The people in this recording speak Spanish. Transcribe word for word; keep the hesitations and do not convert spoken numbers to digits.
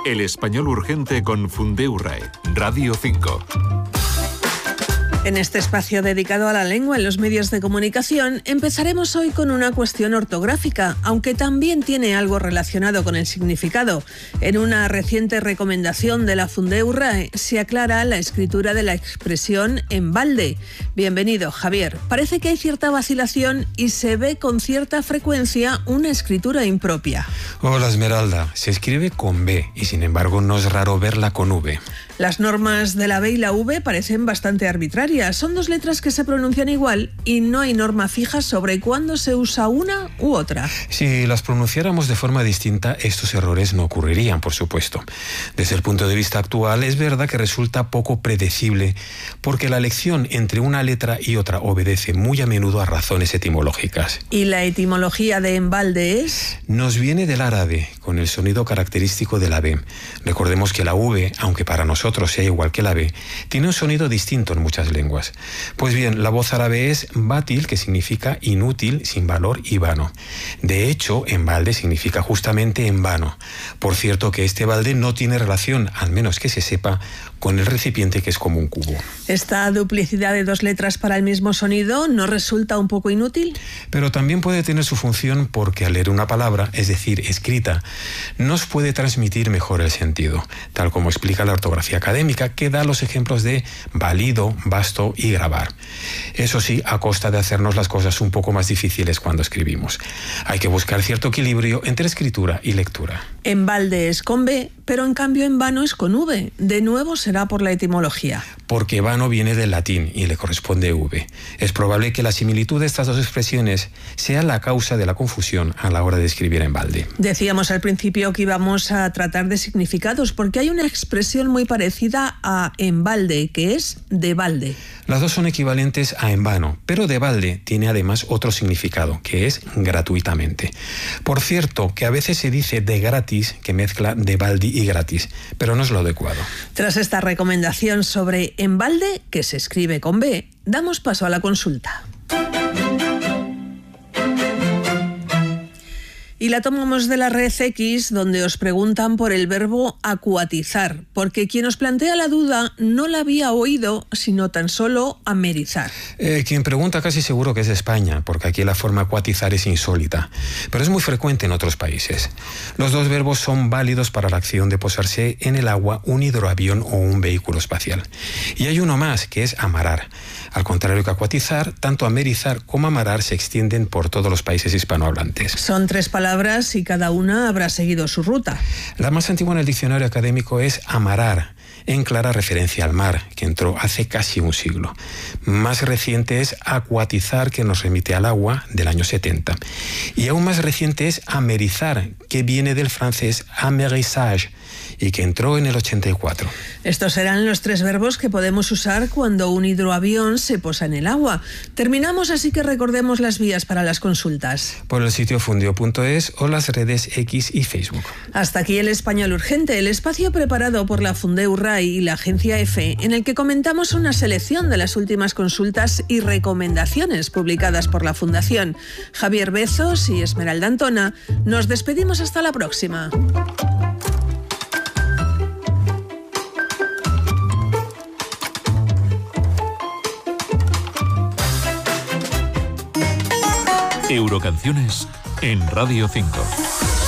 El español urgente con Fundeu RAE, Radio cinco. En este espacio dedicado a la lengua en los medios de comunicación, empezaremos hoy con una cuestión ortográfica, aunque también tiene algo relacionado con el significado. En una reciente recomendación de la Fundeu RAE se aclara la escritura de la expresión en balde. Bienvenido, Javier. Parece que hay cierta vacilación y se ve con cierta frecuencia una escritura impropia. Hola, Esmeralda. Se escribe con B y sin embargo no es raro verla con V. Las normas de la B y la V parecen bastante arbitrarias. Son dos letras que se pronuncian igual y no hay norma fija sobre cuándo se usa una u otra. Si las pronunciáramos de forma distinta, estos errores no ocurrirían, por supuesto. Desde el punto de vista actual, es verdad que resulta poco predecible porque la elección entre una letra y otra obedece muy a menudo a razones etimológicas. ¿Y la etimología de embalde es? Nos viene del árabe, con el sonido característico de la B. Recordemos que la V, aunque para nosotros sea igual que la B, tiene un sonido distinto en muchas lenguas. Pues bien, la voz árabe es bátil, que significa inútil, sin valor y vano. De hecho, en balde significa justamente en vano. Por cierto que este balde no tiene relación, al menos que se sepa, con el recipiente, que es como un cubo. ¿Esta duplicidad de dos letras para el mismo sonido no resulta un poco inútil? Pero también puede tener su función porque al leer una palabra, es decir, escrita, nos puede transmitir mejor el sentido, tal como explica la ortografía académica, que da los ejemplos de válido, vasto y grabar. Eso sí, a costa de hacernos las cosas un poco más difíciles cuando escribimos. Hay que buscar cierto equilibrio entre escritura y lectura. En balde es con B, pero en cambio en vano es con V. De nuevo será por la etimología. Porque vano viene del latín y le corresponde V. Es probable que la similitud de estas dos expresiones sea la causa de la confusión a la hora de escribir en balde. Decíamos al principio que íbamos a tratar de significados porque hay una expresión muy parecida a en balde, que es de balde. Las dos son equivalentes a en vano, pero de balde tiene además otro significado, que es gratuitamente. Por cierto, que a veces se dice de gratis, que mezcla de baldi y gratis, pero no es lo adecuado. Tras esta recomendación sobre en balde, que se escribe con B, damos paso a la consulta. Y la tomamos de la red X, donde os preguntan por el verbo acuatizar, porque quien os plantea la duda no la había oído, sino tan solo amerizar. Eh, quien pregunta casi seguro que es de España, porque aquí la forma acuatizar es insólita, pero es muy frecuente en otros países. Los dos verbos son válidos para la acción de posarse en el agua un hidroavión o un vehículo espacial. Y hay uno más, que es amarar. Al contrario que acuatizar, tanto amerizar como amarar se extienden por todos los países hispanohablantes. Son tres palabras y cada una habrá seguido su ruta. La más antigua en el diccionario académico es amarar, en clara referencia al mar, que entró hace casi un siglo. Más reciente es acuatizar, que nos remite al agua, del año setenta. Y aún más reciente es amerizar, que viene del francés amérissage, y que entró en el ochenta y cuatro. Estos serán los tres verbos que podemos usar cuando un hidroavión se posa en el agua. Terminamos, así que recordemos las vías para las consultas. Por el sitio fundeu punto es o las redes X y Facebook. Hasta aquí el Español Urgente, el espacio preparado por la Fundeu RAE y la agencia EFE, en el que comentamos una selección de las últimas consultas y recomendaciones publicadas por la Fundación. Javier Bezos y Esmeralda Antona, nos despedimos hasta la próxima. Eurocanciones en Radio cinco.